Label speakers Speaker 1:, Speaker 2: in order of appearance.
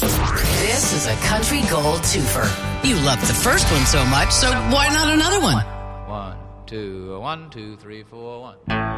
Speaker 1: This is a Country Gold twofer. You loved the first one so much, so why not another one?
Speaker 2: 1, 2, 1, 2, 3, 4, 1.